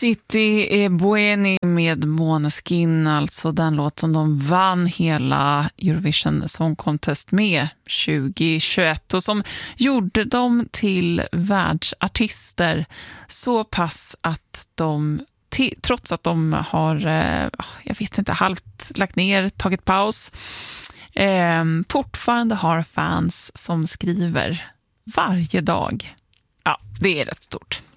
City e Bueni med Måneskin, alltså den låt som de vann hela Eurovision Song Contest med 2021 och som gjorde dem till världsartister så pass att de, trots att de har, jag vet inte, halvt lagt ner, tagit paus, fortfarande har fans som skriver varje dag. Ja, det är rätt stort.